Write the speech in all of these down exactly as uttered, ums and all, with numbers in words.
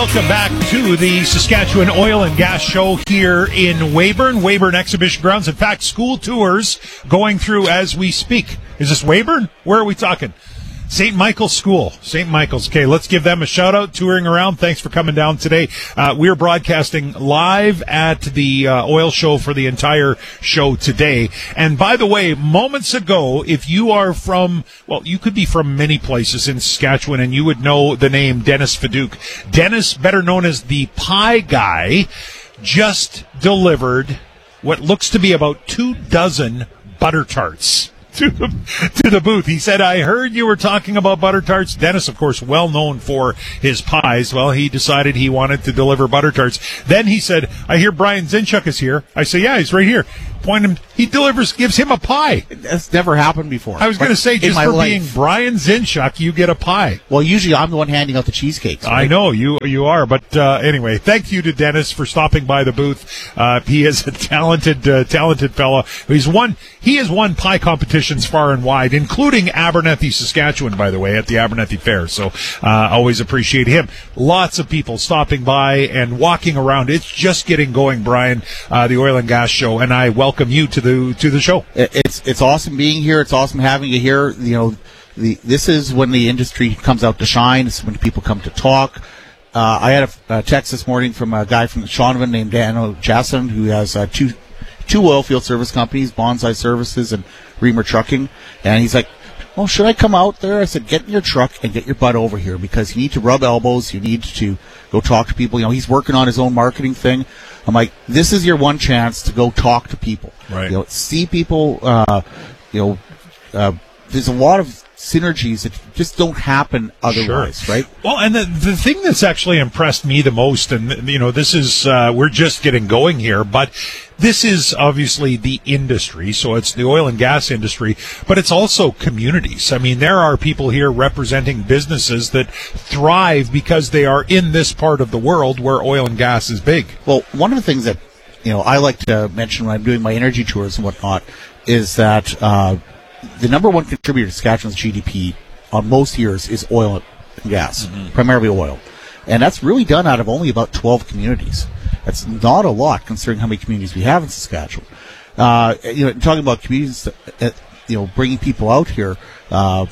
Welcome back to the Saskatchewan Oil and Gas Show here in Weyburn, Weyburn Exhibition Grounds. In fact, school tours going through as we speak. Is this Weyburn? Where are we talking? Saint Michael's School. Saint Michael's. Okay, let's give them a shout-out, touring around. Thanks for coming down today. Uh, we're broadcasting live at the uh, oil show for the entire show today. And by the way, moments ago, if you are from, well, you could be from many places in Saskatchewan, and you would know the name Dennis Feduk. Dennis, better known as the Pie Guy, just delivered what looks to be about two dozen butter tarts to the, to the booth. He said, I heard you were talking about butter tarts. Dennis, of course, well known for his pies. Well, he decided he wanted to deliver butter tarts. Then he said, I hear Brian Zinchuk is here. I say, yeah, he's right here. Point him, he delivers, gives him a pie. That's never happened before. I was going to say, just for life. being Brian Zinchuk, you get a pie. Well, usually I'm the one handing out the cheesecakes. Right? I know, you you are. But uh, anyway, thank you to Dennis for stopping by the booth. Uh, he is a talented, uh, talented fellow. He's won, he has won pie competitions far and wide, including Abernethy, Saskatchewan, by the way, at the Abernethy Fair. So uh, always appreciate him. Lots of people stopping by and walking around. It's just getting going, Brian, uh, the Oil and Gas Show, and I welcome you to the to the show. It's it's awesome being here. It's awesome having you here. You know, the this is when the industry comes out to shine. It's when people come to talk. Uh, I had a, a text this morning from a guy from Shaunavon named Daniel Jasson, who has uh, two two oil field service companies, Bonsai Services and Reamer Trucking, and he's like, well, should I come out there? I said, get in your truck and get your butt over here, because you need to rub elbows. You need to go talk to people. You know, he's working on his own marketing thing. I'm like, this is your one chance to go talk to people. Right. You know, see people. Uh, you know, uh, there's a lot of synergies that just don't happen otherwise, sure. right? Well, and the the thing that's actually impressed me the most, and you know, this is uh, we're just getting going here, but this is obviously the industry, so it's the oil and gas industry, but it's also communities. I mean, there are people here representing businesses that thrive because they are in this part of the world where oil and gas is big. Well, one of the things that, you know, I like to mention when I'm doing my energy tours and whatnot is that uh, the number one contributor to Saskatchewan's G D P on most years is oil and gas, mm-hmm. primarily oil. And that's really done out of only about twelve communities. That's not a lot considering how many communities we have in Saskatchewan. Uh, you know, talking about communities, uh, you know, bringing people out here. Uh,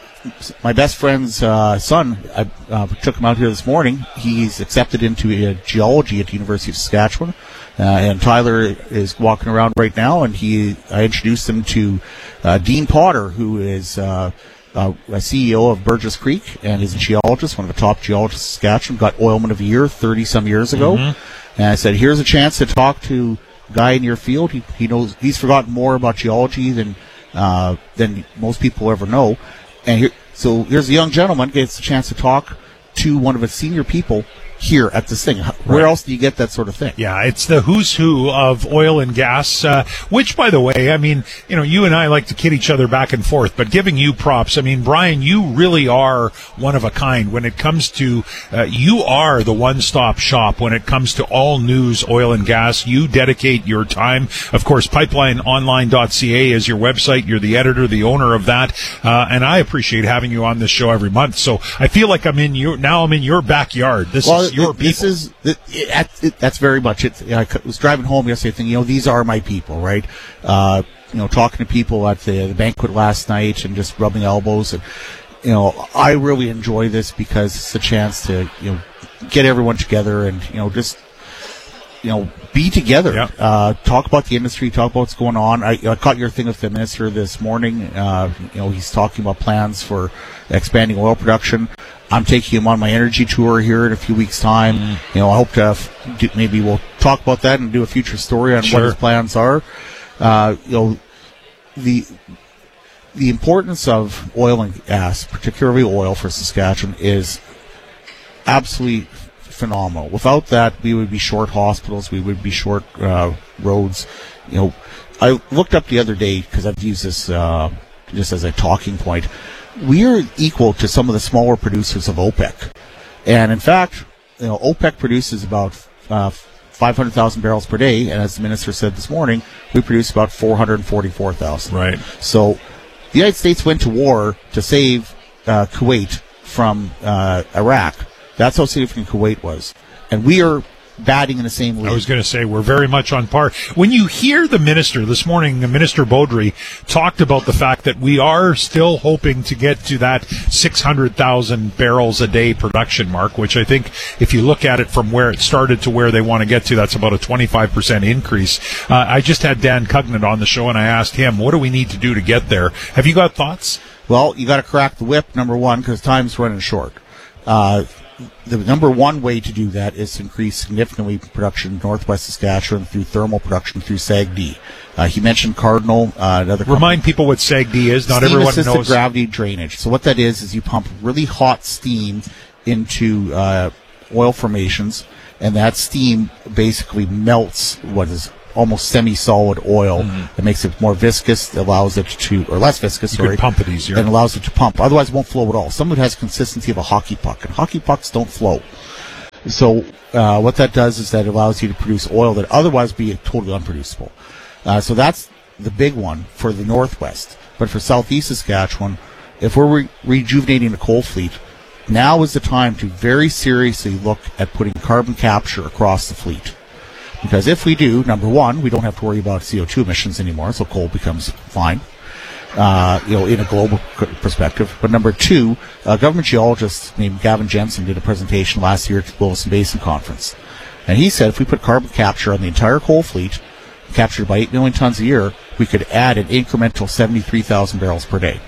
my best friend's uh, son, I uh, took him out here this morning. He's accepted into uh, geology at the University of Saskatchewan. Uh, and Tyler is walking around right now, and he I introduced him to uh, Dean Potter, who is uh, uh, a C E O of Burgess Creek, and is a geologist, one of the top geologists in Saskatchewan, got Oilman of the Year thirty-some years ago. Mm-hmm. And I said, here's a chance to talk to a guy in your field. He, he knows he's forgotten more about geology than uh, than most people ever know. And here, so here's a young gentleman gets a chance to talk to one of his senior people here at this thing. Where right. else do you get that sort of thing? Yeah, it's the who's who of oil and gas, uh, which, by the way, I mean, you know, you and I like to kid each other back and forth, but giving you props, I mean, Brian, you really are one of a kind when it comes to, uh, you are the one-stop shop when it comes to all news oil and gas. You dedicate your time. Of course, pipeline online dot c a is your website. You're the editor, the owner of that, uh, and I appreciate having you on this show every month. So I feel like I'm in your, now I'm in your backyard. This well, is your it, this people. is it, it, it, that's very much it. I was driving home yesterday thinking, you know, these are my people, right? Uh, you know, talking to people at the, the banquet last night and just rubbing elbows, and you know, I really enjoy this because it's a chance to, you know, get everyone together and, you know, just, you know, be together. Yeah. Uh, talk about the industry, talk about what's going on. I, I caught your thing with the minister this morning. Uh, you know, he's talking about plans for expanding oil production. I'm taking him on my energy tour here in a few weeks' time. Mm. You know, I hope to have, do, maybe we'll talk about that and do a future story on sure. what his plans are. Uh, you know, the the importance of oil and gas, particularly oil for Saskatchewan, is absolutely phenomenal. Without that, we would be short hospitals, we would be short uh, roads. You know, I looked up the other day because I've used this uh, just as a talking point. We are equal to some of the smaller producers of OPEC, and in fact, you know, OPEC produces about uh, five hundred thousand barrels per day, and as the minister said this morning, we produce about four hundred forty-four thousand. Right. So, the United States went to war to save uh, Kuwait from uh, Iraq. That's how significant Kuwait was. And we are batting in the same league. I was going to say, we're very much on par. When you hear the minister this morning, Minister Beaudry talked about the fact that we are still hoping to get to that six hundred thousand barrels a day production mark, which I think if you look at it from where it started to where they want to get to, that's about a twenty-five percent increase. Uh, I just had Dan Cugnet on the show, and I asked him, what do we need to do to get there? Have you got thoughts? Well, you got to crack the whip, number one, because time's running short. Uh, The number one way to do that is to increase significantly production in Northwest Saskatchewan through thermal production through S A G D. Uh, he mentioned Cardinal, uh, another company. Remind people what S A G D is. Not Steam everyone assisted knows. Gravity drainage. So what that is is you pump really hot steam into uh, oil formations, and that steam basically melts what is almost semi-solid oil. Mm-hmm. It makes it more viscous, allows it to, or less viscous, You sorry. could pump it easier. And allows it to pump. Otherwise, it won't flow at all. Some of it has consistency of a hockey puck, and hockey pucks don't flow. So uh, what that does is that it allows you to produce oil that otherwise would be totally unproducible. Uh, so that's the big one for the Northwest. But for Southeast Saskatchewan, if we're re- rejuvenating the coal fleet, now is the time to very seriously look at putting carbon capture across the fleet. Because if we do, number one, we don't have to worry about C O two emissions anymore, so coal becomes fine, uh, you know, in a global perspective. But number two, a government geologist named Gavin Jensen did a presentation last year at the Wilson Basin Conference. And he said if we put carbon capture on the entire coal fleet, captured by eight million tons a year, we could add an incremental seventy-three thousand barrels per day.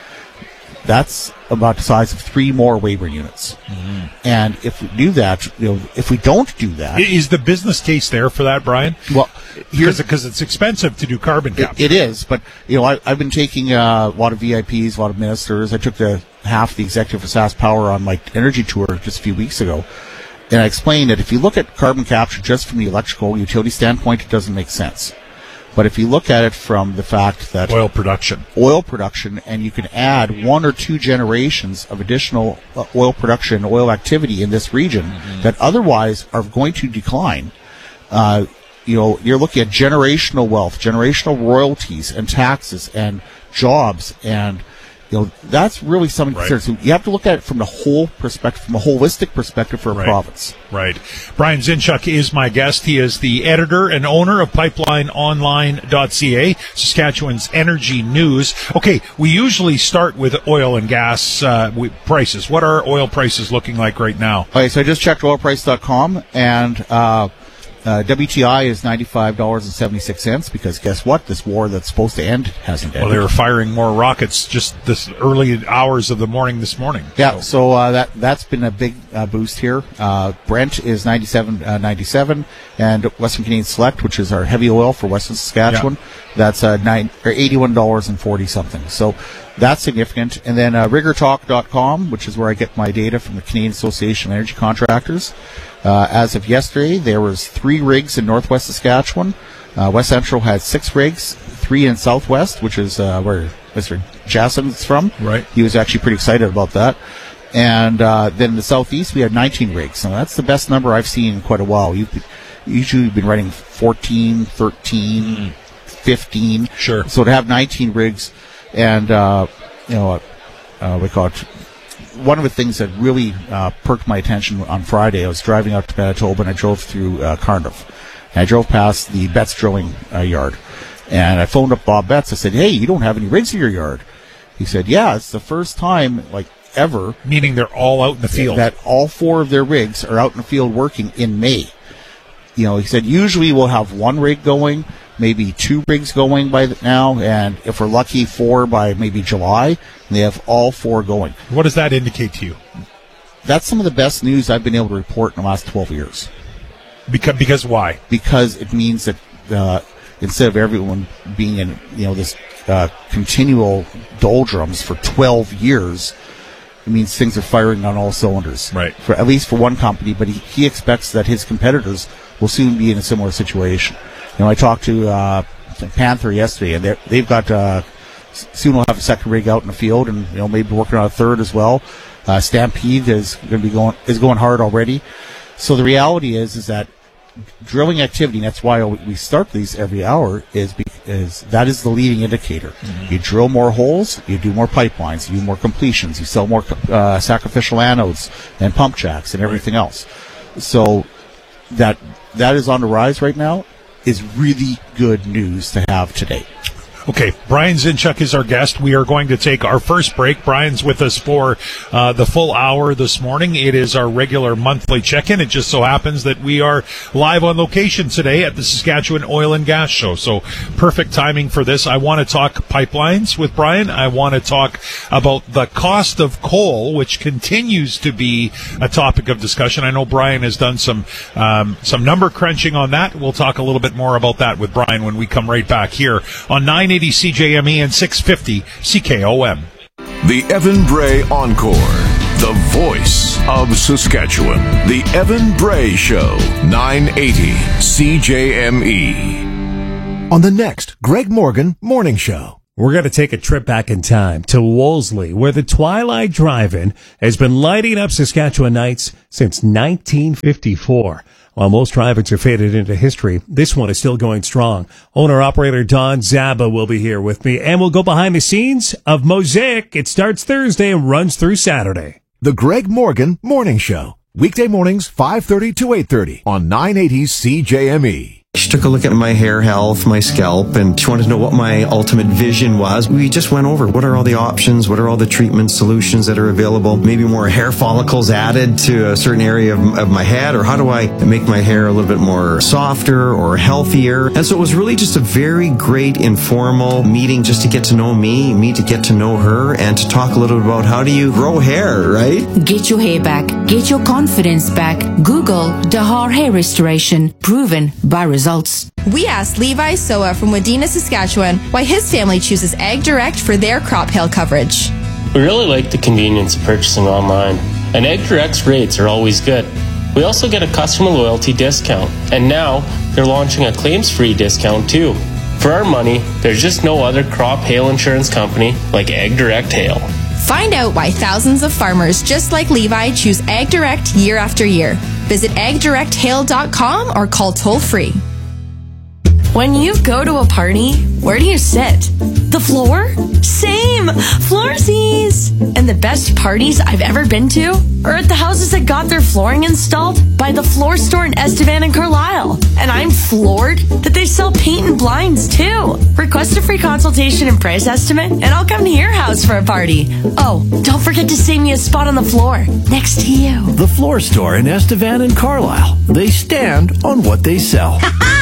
That's about the size of three more Weyburn units. Mm-hmm. And if we do that, you know, if we don't do that, is the business case there for that, Brian? Well, here's because it's expensive to do carbon capture. It, it is, but you know, I, I've been taking uh, a lot of V I Ps, a lot of ministers. I took the half the executive of Sask Power on my energy tour just a few weeks ago, and I explained that if you look at carbon capture just from the electrical utility standpoint, it doesn't make sense. But if you look at it from the fact that oil production, oil production, and you can add one or two generations of additional uh, oil production, oil activity in this region mm-hmm. that otherwise are going to decline, uh, you know, you're looking at generational wealth, generational royalties, and taxes, and jobs, and you know that's really something to right. consider. So you have to look at it from the whole perspective, from a holistic perspective for a right. province. Right. Brian Zinchuk is my guest. He is the editor and owner of pipeline online dot c a, Saskatchewan's energy news. Okay, we usually start with oil and gas uh, prices. What are oil prices looking like right now? Okay, so I just checked oil price dot com, and uh, uh, W T I is ninety-five dollars and seventy-six cents because guess what? This war that's supposed to end hasn't ended. Well, they were firing more rockets just this early hours of the morning this morning. Yeah, so, so uh, that, that's been a big uh, boost here. Uh, Brent is ninety-seven ninety-seven, and Western Canadian Select, which is our heavy oil for Western Saskatchewan, yeah. that's uh, nine, or eighty-one dollars and forty something. So that's significant. And then uh, rigger talk dot com, which is where I get my data from the Canadian Association of Energy Contractors. Uh, as of yesterday, there was three rigs in Northwest Saskatchewan. Uh, West Central had six rigs, three in Southwest, which is uh, where Mister Jason is from. Right. He was actually pretty excited about that. And uh, then in the Southeast, we had nineteen rigs. So that's the best number I've seen in quite a while. You've usually been running fourteen, thirteen, mm. fifteen. Sure. So to have nineteen rigs, and uh, you know, uh, we call it. One of the things that really uh, perked my attention on Friday, I was driving out to Manitoba and I drove through uh, Cardiff. And I drove past the Betts drilling uh, yard. And I phoned up Bob Betts. I said, hey, you don't have any rigs in your yard. He said, yeah, it's the first time, like, ever. Meaning they're all out in the field. That all four of their rigs are out in the field working in May. You know, he said, usually we'll have one rig going, maybe two rigs going by now, and if we're lucky, four by maybe July, and they have all four going. What does that indicate to you? That's some of the best news I've been able to report in the last twelve years. Because, because why? Because it means that uh, instead of everyone being in, you know, this uh, continual doldrums for twelve years, it means things are firing on all cylinders. Right. For, at least for one company, but he, he expects that his competitors will soon be in a similar situation. You know, I talked to uh, Panther yesterday, and they've got uh, soon we'll have a second rig out in the field, and you know maybe working on a third as well. Uh, Stampede is going to be going is going hard already. So the reality is is that drilling activity, and that's why we start these every hour, is because that is the leading indicator. Mm-hmm. You drill more holes, you do more pipelines, you do more completions, you sell more uh, sacrificial anodes and pump jacks and everything right. else. So that that is on the rise right now is really good news to have today. Okay, Brian Zinchuk is our guest. We are going to take our first break. Brian's with us for uh, the full hour this morning. It is our regular monthly check-in. It just so happens that we are live on location today at the Saskatchewan Oil and Gas Show. So perfect timing for this. I want to talk pipelines with Brian. I want to talk about the cost of coal, which continues to be a topic of discussion. I know Brian has done some um, some number crunching on that. We'll talk a little bit more about that with Brian when we come right back here on nine eighty C J M E and six fifty C K O M. The Evan Bray Encore, the voice of Saskatchewan. The Evan Bray Show, nine eighty C J M E. On the next Greg Morgan Morning Show. We're going to take a trip back in time to Wolseley, where the Twilight Drive-In has been lighting up Saskatchewan nights since nineteen fifty-four. While most drive-ins are faded into history, this one is still going strong. Owner-operator Don Zaba will be here with me, and we'll go behind the scenes of Mosaic. It starts Thursday and runs through Saturday. The Greg Morgan Morning Show. Weekday mornings, five thirty to eight thirty on nine eighty C J M E. She took a look at my hair health, my scalp, and she wanted to know what my ultimate vision was. We just went over what are all the options, what are all the treatment solutions that are available, maybe more hair follicles added to a certain area of, of my head, or how do I make my hair a little bit more softer or healthier. And so it was really just a very great informal meeting just to get to know me, me to get to know her, and to talk a little bit about how do you grow hair, right? Get your hair back. Get your confidence back. Google Dahar Hair Restoration. Proven by results. We asked Levi Soa from Wadena, Saskatchewan, why his family chooses Ag Direct for their crop hail coverage. We really like the convenience of purchasing online, and Ag Direct's rates are always good. We also get a customer loyalty discount, and now they're launching a claims-free discount too. For our money, there's just no other crop hail insurance company like Ag Direct Hail. Find out why thousands of farmers just like Levi choose Ag Direct year after year. Visit ag direct hail dot com or call toll-free. When you go to a party, where do you sit? The floor? Same! Floorsies! And the best parties I've ever been to are at the houses that got their flooring installed by the Floor Store in Estevan and Carlisle. And I'm floored that they sell paint and blinds too. Request a free consultation and price estimate, and I'll come to your house for a party. Oh, don't forget to save me a spot on the floor next to you. The Floor Store in Estevan and Carlisle. They stand on what they sell.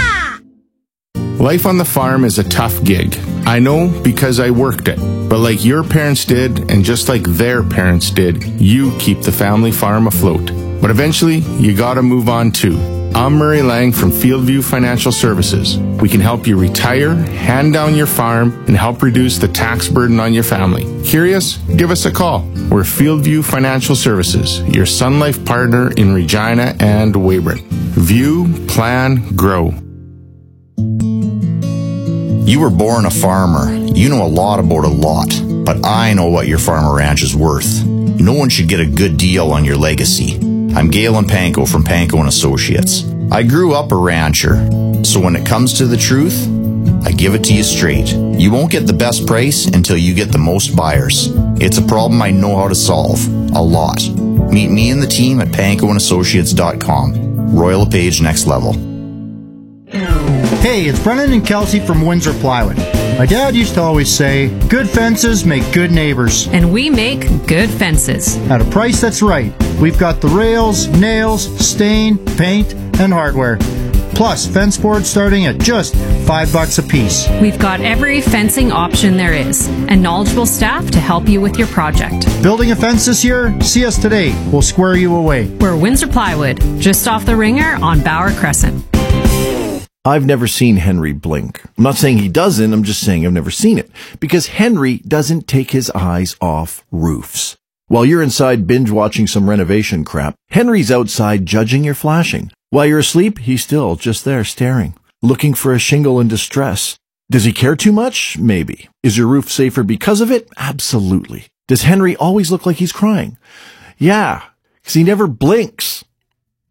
Life on the farm is a tough gig. I know because I worked it. But like your parents did, and just like their parents did, you keep the family farm afloat. But eventually, you gotta move on too. I'm Murray Lang from Fieldview Financial Services. We can help you retire, hand down your farm, and help reduce the tax burden on your family. Curious? Give us a call. We're Fieldview Financial Services, your Sun Life partner in Regina and Weyburn. View, plan, grow. You were born a farmer. You know a lot about a lot, but I know what your farm or ranch is worth. No one should get a good deal on your legacy. I'm Galen Panko from Panko and Associates. I grew up a rancher, so when it comes to the truth, I give it to you straight. You won't get the best price until you get the most buyers. It's a problem I know how to solve. A lot. Meet me and the team at panko and associates dot com. Royal LePage Next Level. Hey, it's Brennan and Kelsey from Windsor Plywood. My dad used to always say, good fences make good neighbors. And we make good fences. At a price that's right. We've got the rails, nails, stain, paint, and hardware. Plus, fence boards starting at just five bucks a piece. We've got every fencing option there is, and knowledgeable staff to help you with your project. Building a fence this year? See us today. We'll square you away. We're Windsor Plywood, just off the Ringer on Bauer Crescent. I've never seen Henry blink. I'm not saying he doesn't, I'm just saying I've never seen it. Because Henry doesn't take his eyes off roofs. While you're inside binge-watching some renovation crap, Henry's outside judging your flashing. While you're asleep, he's still just there staring, looking for a shingle in distress. Does he care too much? Maybe. Is your roof safer because of it? Absolutely. Does Henry always look like he's crying? Yeah, because he never blinks.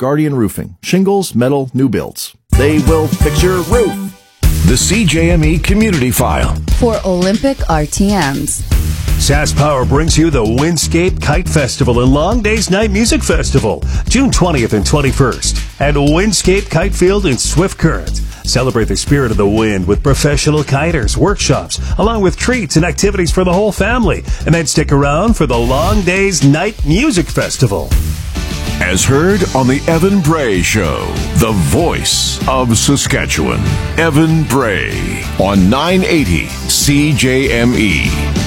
Guardian Roofing. Shingles, metal, new builds. They will fix your roof. The C J M E Community File. For Olympic R T Ms. SaskPower brings you the Windscape Kite Festival and Long Days Night Music Festival, June twentieth and twenty-first at Windscape Kite Field in Swift Current. Celebrate the spirit of the wind with professional kiters, workshops, along with treats and activities for the whole family. And then stick around for the Long Days Night Music Festival. As heard on the Evan Bray Show, the voice of Saskatchewan, Evan Bray on nine eighty C J M E.